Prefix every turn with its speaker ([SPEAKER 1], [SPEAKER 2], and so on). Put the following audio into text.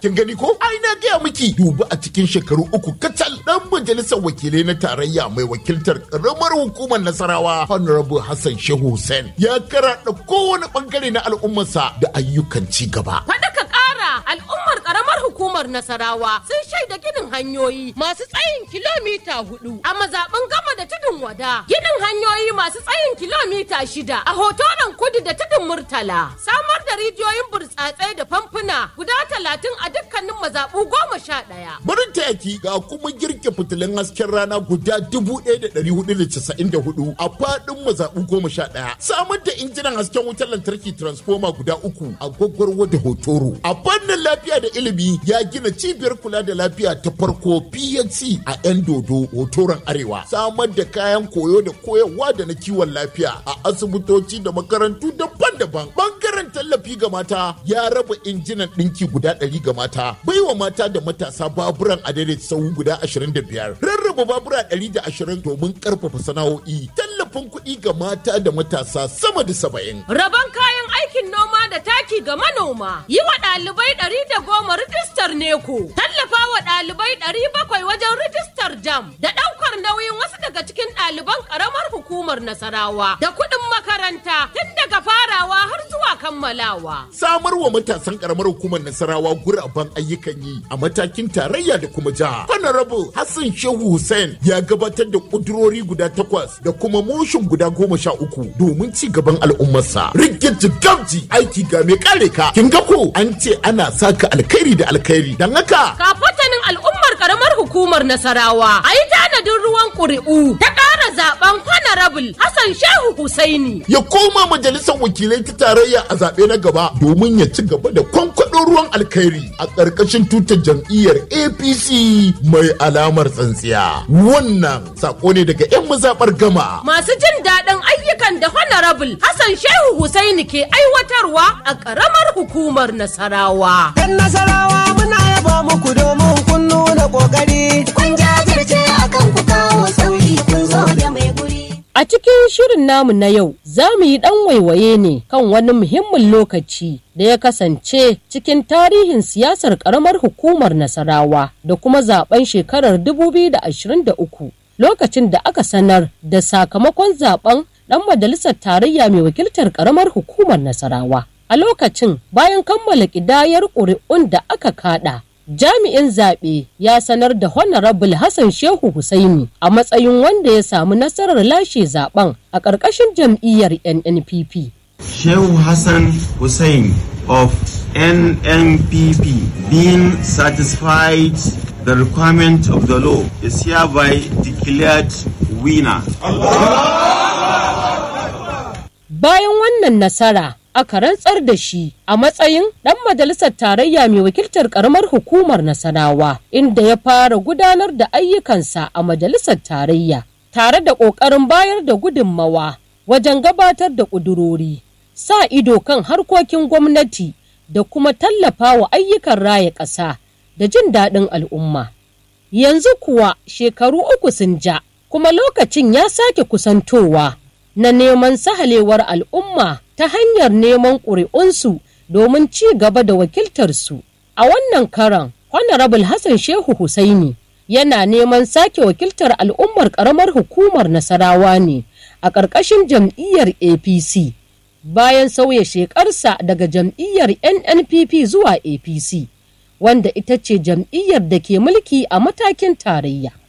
[SPEAKER 1] kin gani ko? Ai na gaya miki dubi a cikin shekaru 3 kacal dan majalisar wakilai na tarayya mai wakiltar karamar hukumar Nasarawa Honorable Hassan Shehu Hussein ya karaɗa kowane bangare na al'ummarsa da ayyukan ci gaba.
[SPEAKER 2] Al'ummar karamar hukumar Nasarawa sun shaida ginin hanyoyi masu tsayin kilomita 4 a mazaɓin Gama da Tudun Wada, ginin hanyoyi masu tsayin kilomita 6 a Hotonan Kudu da Tudun Murtala, samar da rijiyoyin burtsatsai da famfuna guda 30 a dukkanin mazaɓu 11.
[SPEAKER 1] Barin tayaki ga kuma girke fitilun hasken rana guda 1494 a faɗin mazaɓu 11, samar da injinan hasken wutar lantarki transformer guda 3 a Gwagwarwa da Hotoro. A fannin lafiya da ilimi ya gina cibiyar kula da lafiya ta farko PHC a 'yan dodo Hotoron Arewa, samar da kayan koyo da koyarwa da na kiwon lafiya a asibitoci da makarantu daban-daban. Bangaren tallafi ga mata ya raba injinan ɗinki guda 100 ga mata, baiwa mata da matasa baburan adadin sau guda 25, rarraba babura 120 domin karfafa sana'o'i, tallafin kuɗi ga mata da matasa sama da 70.
[SPEAKER 2] Rabon kayan aikin noma da taki ga manoma, yi wa ɗalibai 110 rijistar neko, tallafa wa ɗalibai 700 wajen rijistar jam, da ɗaukar nauyin wasu daga cikin ɗaliban ƙaramar hukumar Nasarawa da kuɗin makaranta tun daga farawa har zuwa kammalawa.
[SPEAKER 1] Samar wa matasan ƙaramar hukumar Nasarawa guraben ayyukan yi a matakin tarayya da kuma jiha. Honorable Hassan Shehu Hussein ya gabatar da ƙudurori guda 8 da kuma motion guda 13 domin ci gaban al'ummarsa. Rigirji gamji aiki ga mai kare ka. Kin ga ko an ce ana saka alkhairi da alkhairi. Dan haka
[SPEAKER 2] kafatanin al'ummar ƙaramar hukumar Nasarawa a yi tanadin ruwan ƙuri'u ta ƙara zaben Honorable Hassan Shehu Husaini
[SPEAKER 1] ya koma majalisar wakilai ta tarayya a zaɓe na gaba domin ya ci gaba da kwankwaɗo ruwan alkhairi a ƙarƙashin tutar jam'iyyar APC mai alamar tsantsiya. Wannan sako ne daga 'yan mazaɓar Gama
[SPEAKER 2] masu jin daɗin ayyukan da Honorable Hassan Shehu Husaini ke aiwatarwa a ƙaramar hukumar Nasarawa.
[SPEAKER 3] 'Yan Nasarawa muna yaba muku domin kun nuna ƙoƙari. Kun jajirce akan ku kawo sauyi kun zo da mai guri.
[SPEAKER 2] A cikin shirin namu na yau za mu yi ɗan waiwaye ne kan wani muhimmin lokaci da ya kasance cikin tarihin siyasar ƙaramar hukumar Nasarawa da kuma zaben shekarar 2023, lokacin da aka sanar da sakamakon zaben ɗan majalisar tarayya mai wakiltar ƙaramar hukumar Nasarawa. A lokacin bayan kammala ƙidayar ƙuri'un da aka kaɗa, jami'in zaɓe ya sanar da Honorable Hassan Shehu Husaini a matsayin wanda ya samu nasarar lashe zaben a ƙarƙashin jam'iyyar NNPP.
[SPEAKER 4] Shehu Hassan Hussein of NNPP, being satisfied the requirement of the law, is hereby declared winner.
[SPEAKER 2] Bayan wannan nasara, aka rantsar da shi a matsayin ɗan majalisar tarayya mai wakiltar ƙaramar hukumar Nasarawa, inda ya fara gudanar da ayyukansa a majalisar tarayya tare da ƙoƙarin bayar da gudunmawa wajen gabatar da ƙudurori, sa ido kan harkokin gwamnati da kuma tallafa wa ayyukan raya ƙasa da jin daɗin al'umma. Yanzu kuwa shekaru 3 sun ja, kuma lokacin ya sake kusantowa na neman sahalewar al'umma ta hanyar neman ƙuri'unsu domin ci gaba da wakiltarsu. A wannan karan, Honorable Hassan Shehu Husaini yana neman sake wakiltar al'ummar ƙaramar hukumar Nasarawa ne a ƙarƙashin jam'iyyar APC, bayan sauya shekarsa daga jam'iyyar NNPP zuwa APC, wanda ita ce jam'iyyar da ke mulki a matakin tarayya.